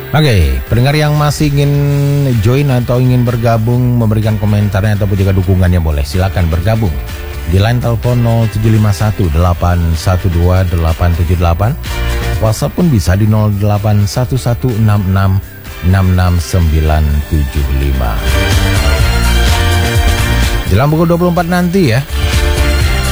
Oke, pendengar yang masih ingin join atau ingin bergabung, memberikan komentarnya ataupun juga dukungannya boleh. Silakan bergabung di line telepon 0751 812 878. WhatsApp pun bisa di 081166 66975. Jelang pukul 24 nanti ya,